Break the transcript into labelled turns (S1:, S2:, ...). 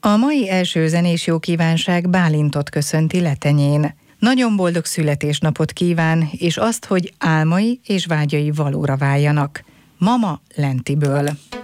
S1: A mai első zenés jókívánság Bálintot köszönti letenyén. Nagyon boldog születésnapot kíván, és azt, hogy álmai és vágyai valóra váljanak. Mama Lentiből.